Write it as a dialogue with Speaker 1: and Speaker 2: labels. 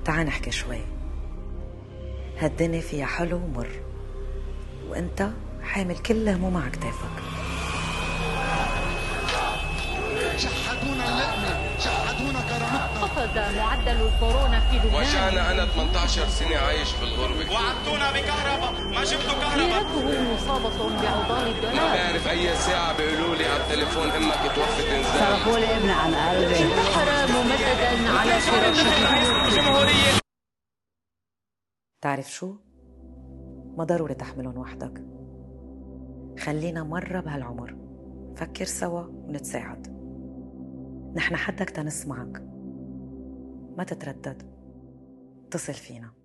Speaker 1: تعال نحكي شوي. هالدنيا فيها حلو ومر، وانت حامل كل هموم على كتافك.
Speaker 2: شحتونا اللقمة، شحتونا كرامتنا.
Speaker 3: قفز معدل الكورونا في لبنان.
Speaker 4: وجعنا أنا 18 سنة عايش بالغربة.
Speaker 5: وعدتونا بكهرباء، ما جبتوا كهرباء.
Speaker 3: ليرته مصابة بعضال الدولار.
Speaker 4: ما بعرف أي ساعة بيقولوا لي على التليفون إمك توفت إنزال.
Speaker 6: صرفوا لي ابني عن قلبي.
Speaker 3: انتحر ممددا على فراشه الجمهورية.
Speaker 1: تعرف شو؟ ما ضروري تحملهم وحدك. خلينا مرة بهالعمر فكر سوا ونتساعد. نحن حدك تنسمعك، ما تتردد، اتصل فينا.